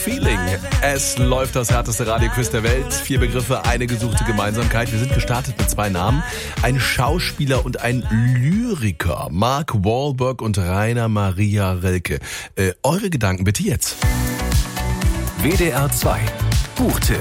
Feeling. Es läuft das härteste Radioquiz der Welt. 4 Begriffe, eine gesuchte Gemeinsamkeit. Wir sind gestartet mit 2 Namen. Ein Schauspieler und ein Lyriker. Mark Wahlberg und Rainer Maria Rilke. Eure Gedanken bitte jetzt. WDR 2 Buchtipp.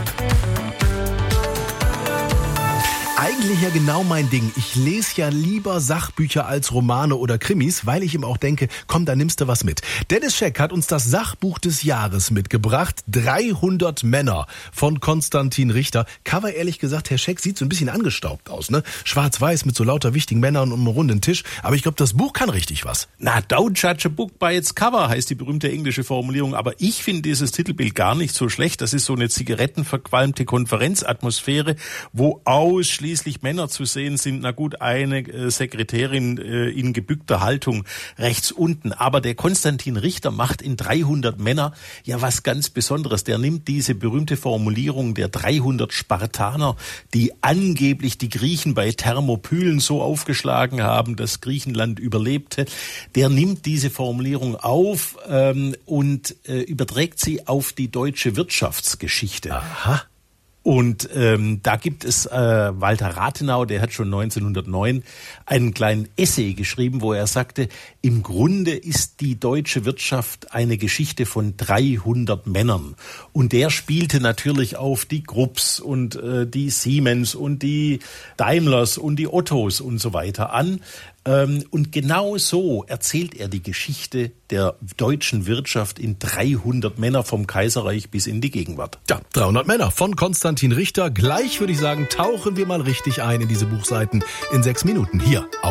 Eigentlich ja genau mein Ding. Ich lese ja lieber Sachbücher als Romane oder Krimis, weil ich ihm auch denke, komm, da nimmst du was mit. Dennis Scheck hat uns das Sachbuch des Jahres mitgebracht. 300 Männer von Konstantin Richter. Cover, ehrlich gesagt, Herr Scheck, sieht so ein bisschen angestaubt aus, ne? Schwarz-weiß mit so lauter wichtigen Männern um einen runden Tisch. Aber ich glaube, das Buch kann richtig was. Na, don't judge a book by its cover, heißt die berühmte englische Formulierung. Aber ich finde dieses Titelbild gar nicht so schlecht. Das ist so eine zigarettenverqualmte Konferenzatmosphäre, wo ausschließlich Männer zu sehen sind. Na gut, eine Sekretärin in gebückter Haltung rechts unten. Aber der Konstantin Richter macht in 300 Männer ja was ganz Besonderes. Der nimmt diese berühmte Formulierung der 300 Spartaner, die angeblich die Griechen bei Thermopylen so aufgeschlagen haben, dass Griechenland überlebte. Der nimmt diese Formulierung auf und überträgt sie auf die deutsche Wirtschaftsgeschichte. Aha. Und da gibt es Walter Rathenau, der hat schon 1909 einen kleinen Essay geschrieben, wo er sagte, im Grunde ist die deutsche Wirtschaft eine Geschichte von 300 Männern. Und der spielte natürlich auf die Krupps und die Siemens und die Daimlers und die Ottos und so weiter an. Und genau so erzählt er die Geschichte der deutschen Wirtschaft in 300 Männer vom Kaiserreich bis in die Gegenwart. Ja, 300 Männer von Konstantin Richter. Gleich würde ich sagen, tauchen wir mal richtig ein in diese Buchseiten in 6 Minuten hier auf